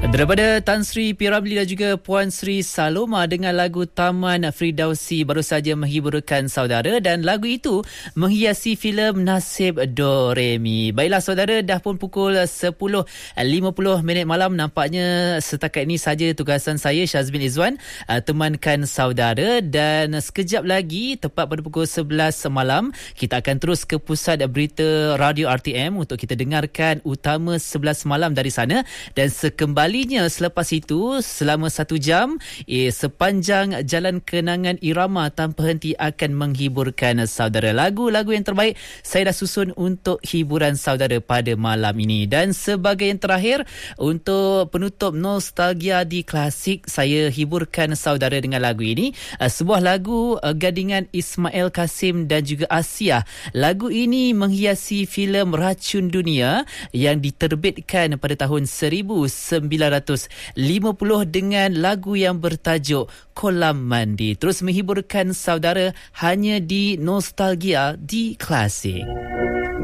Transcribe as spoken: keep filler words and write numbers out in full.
Daripada Tan Sri P. Ramlee dan juga Puan Sri Saloma dengan lagu Taman Firdausi baru saja menghiburkan saudara, dan lagu itu menghiasi filem Nasib Doremi. Baiklah saudara, dah pun pukul sepuluh lima puluh minit malam. Nampaknya setakat ini saja tugasan saya, Syazmin Izwan, temankan saudara, dan sekejap lagi tepat pada pukul sebelas malam kita akan terus ke pusat berita Radio R T M untuk kita dengarkan Utama sebelas malam dari sana, dan sekembali selepas itu selama satu jam eh, sepanjang jalan kenangan irama tanpa henti akan menghiburkan saudara. Lagu-lagu yang terbaik saya dah susun untuk hiburan saudara pada malam ini. Dan sebagai yang terakhir, untuk penutup nostalgia di klasik, saya hiburkan saudara dengan lagu ini, sebuah lagu gadingan Ismail Kasim dan juga Asia. Lagu ini menghiasi filem Racun Dunia yang diterbitkan pada tahun seribu sembilan ratus lima puluh dengan lagu yang bertajuk Kolam Mandi. Terus menghiburkan saudara hanya di Nostalgia di Klasik.